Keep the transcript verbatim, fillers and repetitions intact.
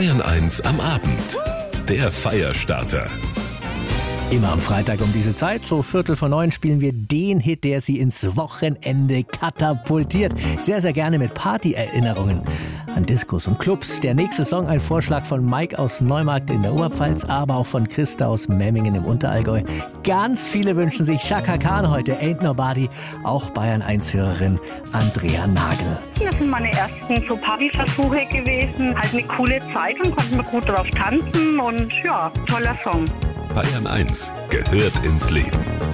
Bayern eins am Abend. Der Feierstarter. Immer am Freitag um diese Zeit, so Viertel vor neun, spielen wir den Hit, der Sie ins Wochenende katapultiert. Sehr, sehr gerne mit Partyerinnerungen an Diskos und Clubs. Der nächste Song, ein Vorschlag von Mike aus Neumarkt in der Oberpfalz, aber auch von Christa aus Memmingen im Unterallgäu. Ganz viele wünschen sich Chaka Khan heute, Ain't Nobody. Auch Bayern eins Hörerin Andrea Nagel. Das sind meine ersten so Partyversuche gewesen. Halt eine coole Zeit und konnten wir gut drauf tanzen und ja, toller Song. Bayern eins gehört ins Leben.